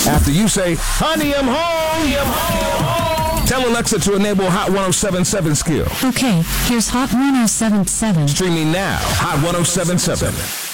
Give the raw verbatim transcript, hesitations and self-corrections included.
After you say, honey, I'm home, I'm home, I'm home. Tell Alexa to enable Hot one oh seven point seven skill. Okay, here's Hot one oh seven point seven. Streaming now, Hot one oh seven point seven.